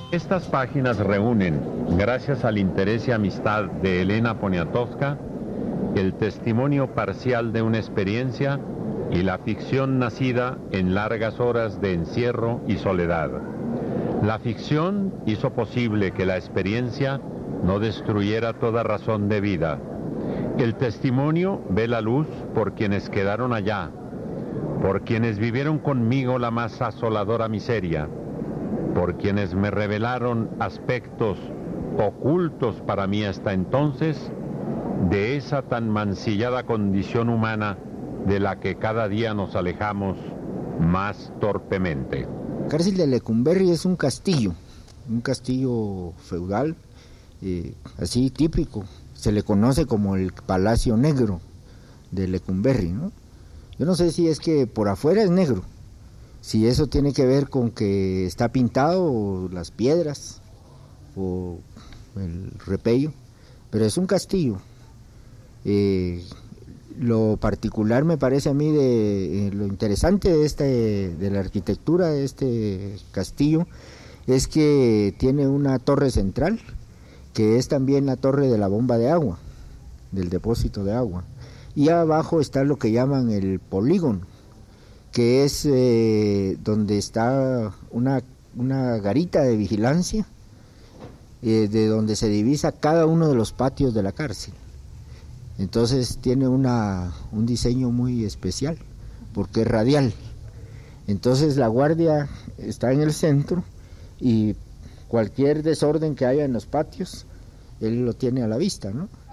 Estas páginas reúnen, gracias al interés y amistad de Elena Poniatowska, el testimonio parcial de una experiencia y la ficción nacida en largas horas de encierro y soledad. La ficción hizo posible que la experiencia no destruyera toda razón de vida. El testimonio ve la luz por quienes quedaron allá, por quienes vivieron conmigo la más asoladora miseria, por quienes me revelaron aspectos ocultos para mí hasta entonces de esa tan mancillada condición humana de la que cada día nos alejamos más torpemente. La cárcel de Lecumberri es un castillo feudal, así típico. Se le conoce como el Palacio Negro de Lecumberri, ¿no? Yo no sé si es que por afuera es negro, si eso tiene que ver con que está pintado o las piedras o el repello, pero es un castillo. Lo particular me parece a mí lo interesante de la arquitectura de este castillo es que tiene una torre central que es también la torre de la bomba de agua, del depósito de agua, y abajo está lo que llaman el polígono, que es donde está una garita de vigilancia, de donde se divisa cada uno de los patios de la cárcel. Entonces tiene un diseño muy especial, porque es radial. Entonces la guardia está en el centro y cualquier desorden que haya en los patios, él lo tiene a la vista, ¿no?